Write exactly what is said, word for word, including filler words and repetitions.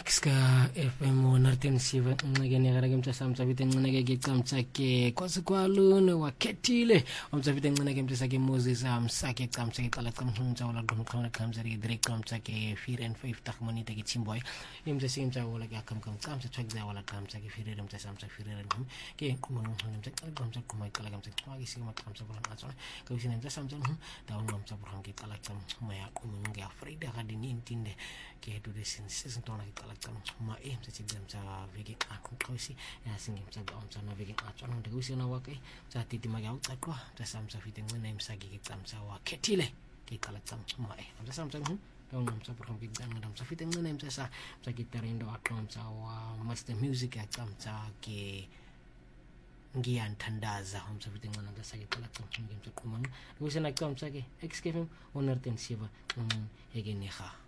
Ska F M one oh seven ngene gara ke mtsa mtsabite ngene ke ke tsamtsa ke kwasikwalune wakhethile umtsabite ngene ke mtsa ke Moses amsake tsamtsa ke qala tsamtsa wala gqom khona tsamtsa ke direct tsamtsa ke four and five ta monita ke chimboy imtsa sing mtsa wala ke akam kam tsamtsa twakza wala tsamtsa ke four mtsa tsamtsa four ke qumana ngene mtsa tsamtsa quma qala ke mtsa qwa ke sing tsamtsa bula ngatsona ke usine mtsa tsamtsa da wona mtsa bula ke qala tsamtsa ya quma nge afraid ga dini intinde ke do this in season tona ke qala tsamtsa eh mtsa tsamtsa veke akhosi ya singe mtsa tsamtsa na veke atsona ndikusi wake tsathi timake awucaqwa tsamtsa fite ngene imsaki ke tsamtsa wakhethile ke qala tsamtsa eh mtsa tsamtsa hu dawuna mtsa program ke tsana tsamtsa fite ngene mtsa sa mtsa ke tarendo aqomtsa wa master music ya tsamtsa ke ngiyanthandaza mtsa fite ngene mtsa ke qala tsamtsa ngimtsa qumana ndikusi na tsamtsa ke X K F M one oh seven eke neha